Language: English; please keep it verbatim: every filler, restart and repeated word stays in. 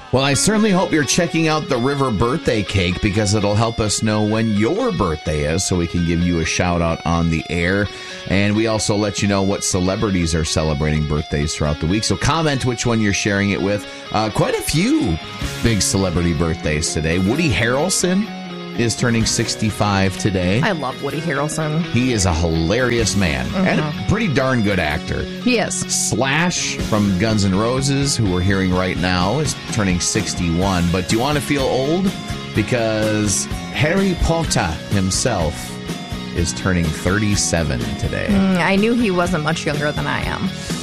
Well, I certainly hope you're checking out the River birthday cake because it'll help us know when your birthday is so we can give you a shout out on the air. And we also let you know what celebrities are celebrating birthdays throughout the week. So comment which one you're sharing it with. Uh, quite a few big celebrity birthdays today. Woody Harrelson is turning sixty-five today. I love Woody Harrelson. He is a hilarious man mm-hmm. and a pretty darn good actor. He is. Slash from Guns N' Roses, who we're hearing right now, is turning sixty-one. But do you want to feel old? Because Harry Potter himself is turning thirty-seven today. Mm, I knew he wasn't much younger than I am.